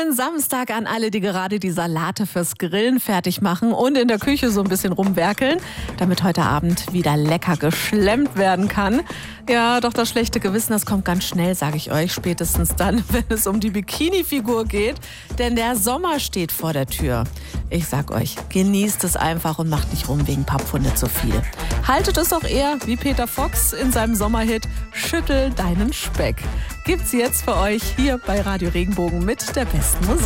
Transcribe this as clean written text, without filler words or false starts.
Schönen Samstag an alle, die gerade die Salate fürs Grillen fertig machen und in der Küche so ein bisschen rumwerkeln, damit heute Abend wieder lecker geschlemmt werden kann. Ja, doch das schlechte Gewissen, das kommt ganz schnell, sage ich euch, spätestens dann, wenn es um die Bikini-Figur geht, denn der Sommer steht vor der Tür. Ich sag euch, genießt es einfach und macht nicht rum wegen ein paar Pfunde zu viel. Haltet es auch eher wie Peter Fox in seinem Sommerhit Schüttel deinen Speck. Gibt's jetzt für euch hier bei Radio Regenbogen mit der besten Musik.